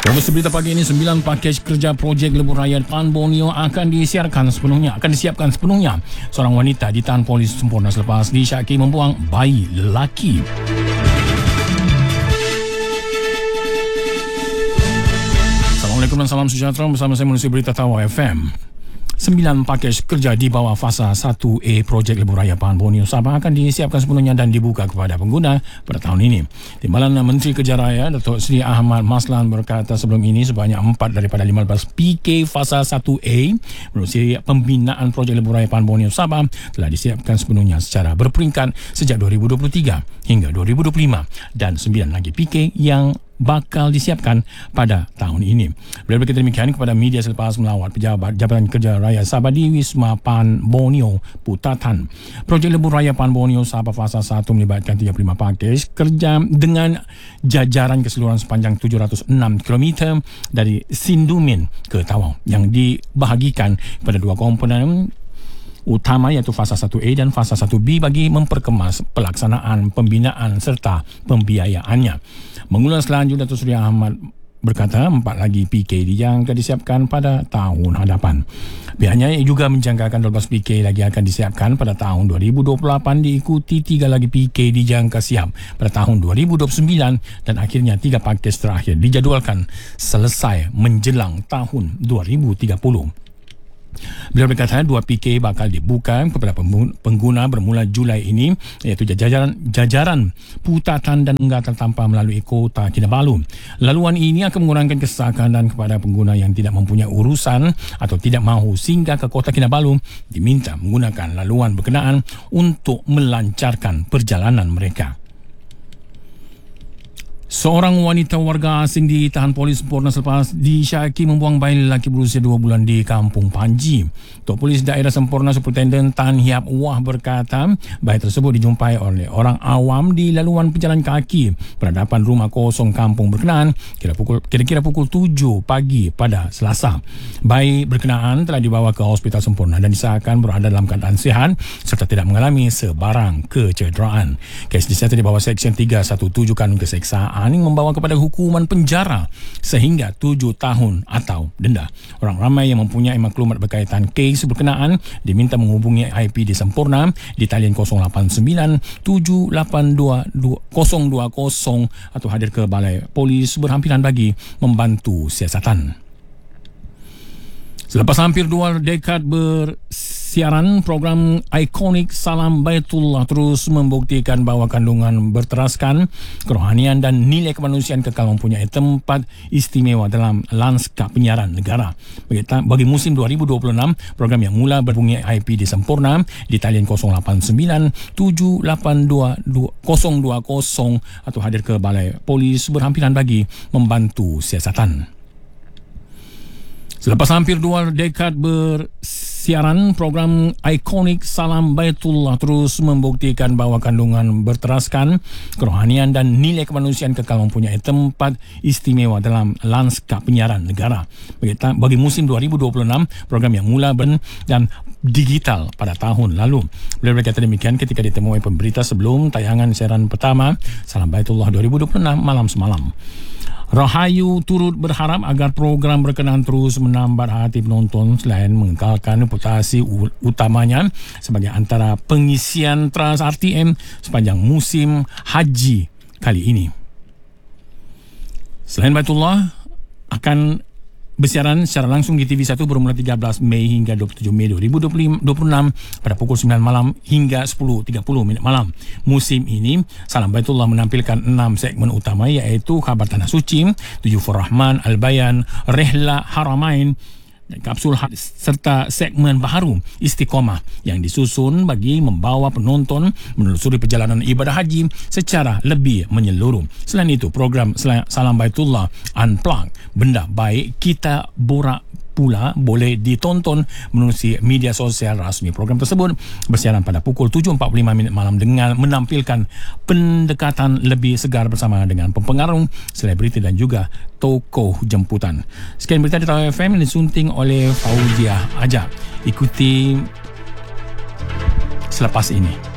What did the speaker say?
Fokus berita pagi ini, 9 pakej kerja projek lebuh raya Tan Borneo akan disiapkan sepenuhnya. Seorang wanita ditahan polis sempurna selepas disyaki membuang bayi lelaki. Assalamualaikum dan salam sejahtera, bersama saya Manusia Berita Tawau FM. 9 pakej kerja di bawah fasa 1A projek lebuh raya Tan Borneo Sabah akan disiapkan sepenuhnya dan dibuka kepada pengguna pada tahun ini. Timbalan Menteri Kerja Raya Datuk Seri Ahmad Maslan berkata sebelum ini sebanyak 4 daripada 15 PK fasa 1A menerusi pembinaan projek lebuh raya Tan Borneo Sabah telah disiapkan sepenuhnya secara berperingkat sejak 2023 hingga 2025 dan 9 lagi PK yang bakal disiapkan pada tahun ini. Beliau berkata demikian kepada media selepas melawat pejabat Jabatan Kerja Raya Sabah di Wisma Tan Borneo Putatan. Projek lebuh raya Tan Borneo Sabah fasa 1 melibatkan 35 pakej kerja dengan jajaran keseluruhan sepanjang 706 km dari Sindumin ke Tawau yang dibahagikan kepada dua komponen utama iaitu fasa 1A dan fasa 1B bagi memperkemas pelaksanaan pembinaan serta pembiayaannya. Mengulas lanjut, Datuk Seri Ahmad berkata 4 lagi PK yang akan disiapkan pada tahun hadapan. Pihaknya juga menjangkakan 12 PK lagi akan disiapkan pada tahun 2028 diikuti 3 lagi PK dijangka siap pada tahun 2029 dan akhirnya 3 pakej terakhir dijadualkan selesai menjelang tahun 2030. Beliau berkata 2 PK bakal dibuka kepada pengguna bermula Julai ini iaitu jajaran Putatan dan Enggatan tanpa melalui Kota Kinabalu. Laluan ini akan mengurangkan kesesakan dan kepada pengguna yang tidak mempunyai urusan atau tidak mahu singgah ke Kota Kinabalu diminta menggunakan laluan berkenaan untuk melancarkan perjalanan mereka. Seorang wanita warga asing ditahan polis sempurna selepas disyaki membuang bayi lelaki berusia 2 bulan di Kampung Panji. Tok Polis Daerah Sempurna Superintenden Tan Hiap Wah berkata bayi tersebut dijumpai oleh orang awam di laluan pejalan kaki berhadapan rumah kosong kampung berkenaan kira-kira pukul 7 pagi pada Selasa. Bayi berkenaan telah dibawa ke Hospital Sempurna dan disahkan berada dalam keadaan sihat serta tidak mengalami sebarang kecederaan. Kes disiasat di bawah Seksyen 317 Kanun Keseksaan yang membawa kepada hukuman penjara sehingga 7 tahun atau denda. Orang ramai yang mempunyai maklumat berkaitan kes berkenaan diminta menghubungi IPD Sempurna di talian 089 782 020 atau hadir ke Balai Polis berhampiran bagi membantu siasatan. Selepas hampir 2 dekad bersiaran, program ikonik Salam Baitullah terus membuktikan bahawa kandungan berteraskan, kerohanian dan nilai kemanusiaan kekal mempunyai tempat istimewa dalam lanskap penyiaran negara. Bagi musim 2026, program yang mula berbunyi IP di Sempurna di talian 089 782 020 atau hadir ke Balai Polis berhampiran bagi membantu siasatan. Selepas hampir 2 dekad bersiaran, program ikonik Salam Baitullah terus membuktikan bahawa kandungan berteraskan, kerohanian dan nilai kemanusiaan kekal mempunyai tempat istimewa dalam lanskap penyiaran negara. Bagi musim 2026, program yang mula dan digital pada tahun lalu. Beliau berkata demikian ketika ditemui pemberita sebelum tayangan siaran pertama Salam Baitullah 2026 malam semalam. Rahayu turut berharap agar program berkenaan terus menambat hati penonton selain mengekalkan reputasi utamanya sebagai antara pengisian Trans RTM sepanjang musim haji kali ini. Selain Baitullah akan bersiaran secara langsung di TV1 bermula 13 Mei hingga 27 Mei 2026 pada pukul 9 malam hingga 10.30 malam. Musim ini, Salam Baitullah menampilkan 6 segmen utama iaitu Khabar Tanah Suci, Duyufur Rahman, Al-Bayan, Rehla Haramain, kapsul serta segmen baharu Istiqomah yang disusun bagi membawa penonton menelusuri perjalanan ibadah haji secara lebih menyeluruh. Selain itu, program Salam Baitullah Unplugged, benda baik kita borak pula boleh ditonton menerusi media sosial rasmi. Program tersebut bersiaran pada pukul 7.45 malam dengan menampilkan pendekatan lebih segar bersama dengan pempengaruh, selebriti dan juga tokoh jemputan. Sekian berita di Tawau FM yang disunting oleh Fauzia Ajak. Ikuti selepas ini.